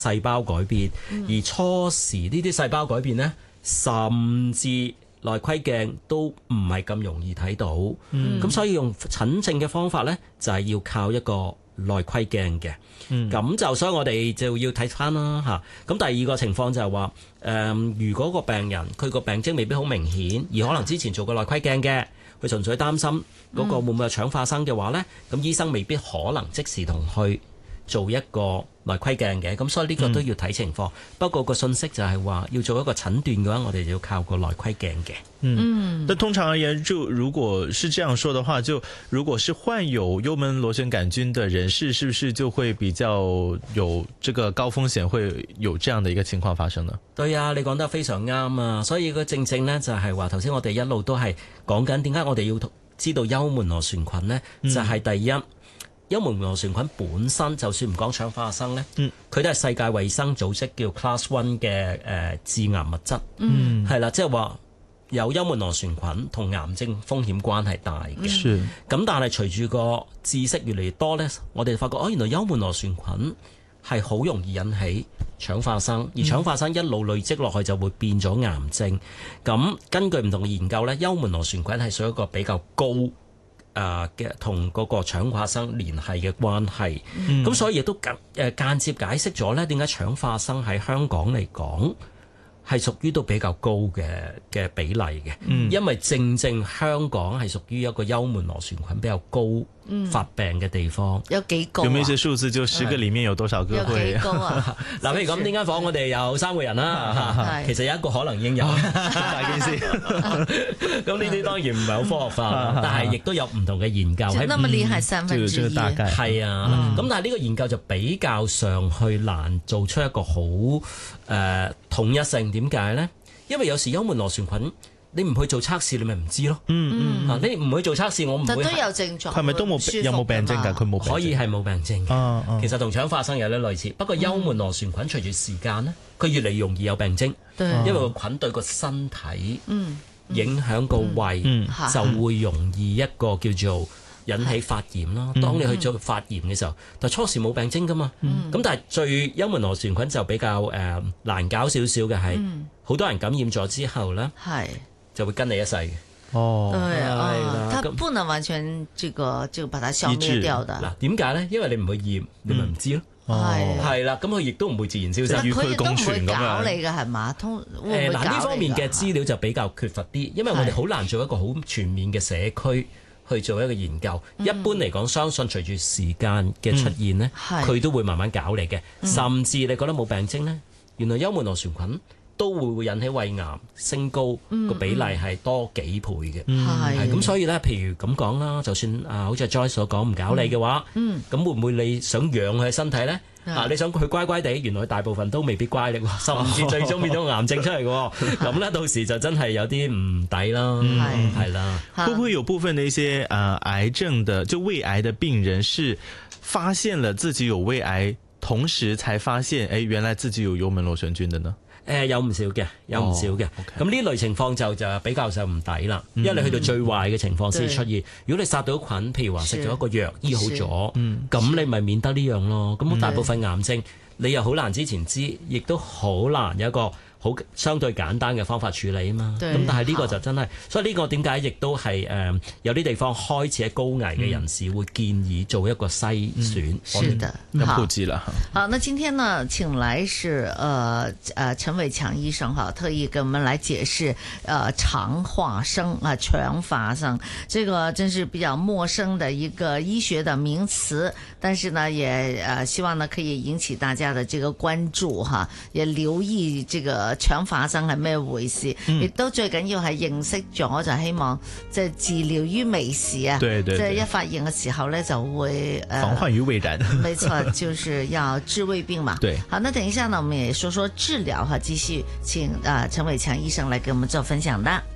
細胞改變，而初時呢啲細胞改變呢，甚至內窺鏡都唔係咁容易睇到。咁所以用診症嘅方法呢，就係要靠一個內窺鏡嘅。咁就所以我哋就要睇翻啦嚇。咁第二個情況就係話，如果個病人佢個病徵未必好明顯，而可能之前做過內窺鏡嘅，佢純粹擔心嗰個會唔會有腸化生嘅話呢，咁醫生未必可能即時同佢做一個內窺鏡嘅，咁所以呢個都要睇情況。不過個信息就係話要做一個診斷嘅話，我哋就要靠個內窺鏡嘅。 但通常而言，就如果是這樣說的話，就如果是患有幽門螺旋桿菌的人士，是不是就會比較有這個高風險，會有這樣的一個情況發生呢？ 對啊，你講得非常啱啊！所以個正呢，就係話頭先我哋一路都係講緊點解我哋要知道幽門螺旋菌呢？就係第一。幽門螺旋菌本身就算唔講腸化生呢，佢都係世界衛生組織叫 Class 1嘅致癌物質，係啦，即係話有幽門螺旋菌同癌症風險關係大嘅。咁但係隨住個知識越嚟越多呢，我哋發覺原來幽門螺旋菌係好容易引起腸化生，而腸化生一路累積落去就會變咗癌症。咁根據唔同嘅研究呢，幽門螺旋菌係屬於一個比較高嘅同嗰個腸化生聯繫嘅關係，咁所以亦都間接解釋咗呢點解腸化生喺香港嚟講係屬於都比較高嘅比例嘅，因為正香港係屬於一個幽門螺旋菌比較高發病嘅地方。 有幾高啊？ 有冇一些數字？就10個裡面有多少個會？ 有幾高啊？ 嗱，譬如咁，呢間房我哋有3個人啦，其實有一個可能已經有大件事。咁呢啲當然唔係好科學化，但係亦都有唔同嘅研究喺。 那麼厲害1/3。 係啊，咁但係呢個研究就比較上去難做出一個好統一性。點解呢？因為有時幽門螺旋菌你唔去做測試，你咪唔知咯。你唔去做測試，我唔會。但都有症狀， 係咪都冇有冇病徵㗎？佢冇病徵， 可以係冇病徵嘅。其實同腸化生有啲類似，不過幽門螺旋菌隨住時間呢，佢越嚟越容易有病徵，因為個菌對個身體影響個胃，就會容易一個叫做引起發炎啦。當你去做發炎嘅時候，但初時冇病徵噶嘛。咁但係最幽門螺旋菌就比較難搞少少嘅係，好多人感染咗之後呢，就會跟你一世嘅。 對啊，它不能完全這個把它消滅掉的。 嗱，點解呢？因為你唔去驗，你咪唔知咯。係啦，咁佢亦都唔會自然消失， 與佢共存咁樣。搞你嘅係嘛？嗱， 呢方面嘅資料就比較缺乏啲，因為我哋好難做一個好全面嘅社區去做一個研究。一般嚟講，相信隨住時間嘅出現呢，佢都會慢慢搞你嘅。甚至你覺得冇病徵呢，原來幽門螺旋菌都會引起胃癌升高個比例係多幾倍嘅。咁所以咧，譬如咁講啦，就算好似 Joyce 所講唔搞你嘅話，咁會唔會你想養佢身體咧？你想佢乖乖地，原來大部分都未必乖，甚至最終變咗癌症出嚟嘅。咁咧到時就真係有啲唔抵啦。係啦， 會不會有部分的一些癌症的就胃癌的病人是發現了自己有胃癌，同時才發現原來自己有幽門螺旋菌的呢？ 有唔少嘅，有唔少嘅。咁呢類情況就比較上唔抵啦，因為你去到最壞嘅情況先出現。如果你殺到菌，譬如話食咗一個藥醫好咗，咁你咪免得呢樣咯。咁大部分癌症你又好難之前知，亦都好難有一個好相對簡單嘅方法處理啊嘛。咁但係呢個就真係，所以呢個點解亦都係有啲地方開始喺高危嘅人士會建議做一個篩選。 是的， 普及了。 好，那今天呢請來是陳偉強醫生哈，特意給我們來解釋腸化生腸化生，這個真是比較陌生的一個醫學的名詞，但是呢也希望呢可以引起大家的這個關注哈，也留意這個腸化生係咩回事，亦都最緊要係認識咗，就希望即係治療於微時啊，即係一發現嘅時候呢就會防患於未然。 沒錯，就是要治胃病嘛。對，好，那等一下呢，我們也說說治療哈，繼續請陳偉強醫生來給我們做分享的。